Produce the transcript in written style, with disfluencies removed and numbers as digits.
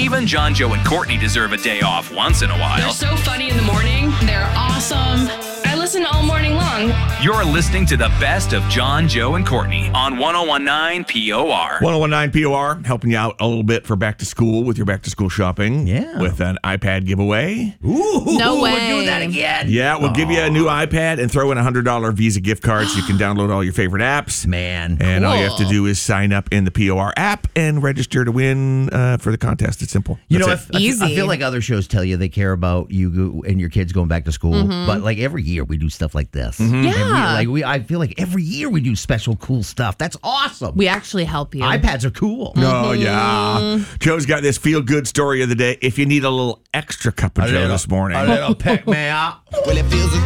Even John, Joe, and Courtney deserve a day off once in a They're while. so funny in the morning. They're awesome. I listen all morning long. You're listening to the best of John, Joe, and Courtney on 1019 POR. 1019 POR, helping you out a little bit for back to school with your back to school shopping. Yeah. With an iPad giveaway. Ooh, No way. We're doing that again. Yeah, we'll give you a new iPad and throw in a $100 Visa gift card so you can download all your favorite apps. Man. And all you have to do is sign up in the POR app and register to win for the contest. It's simple. You know, That's it. Easy. I feel like other shows tell you they care about you and your kids going back to school, but like every year we do stuff like this. Yeah. I feel like every year we do special cool stuff. That's awesome. We actually help you. iPads are cool. Oh, yeah. Joe's got this feel-good story of the day. If you need a little extra cup of Joe this morning. A little pick me up. Well, it feels